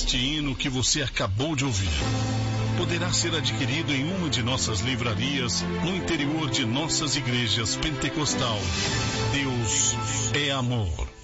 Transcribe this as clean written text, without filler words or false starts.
Este hino que você acabou de ouvir poderá ser adquirido em uma de nossas livrarias no interior de nossas igrejas pentecostal. Deus é amor.